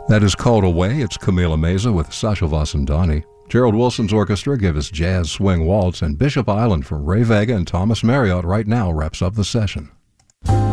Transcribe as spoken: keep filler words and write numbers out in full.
That is Called Away. It's Camila Meza with Sasha Vasandani. Gerald Wilson's orchestra gave us Jazz Swing Waltz, and Bishop Island from Ray Vega and Thomas Marriott right now wraps up the session.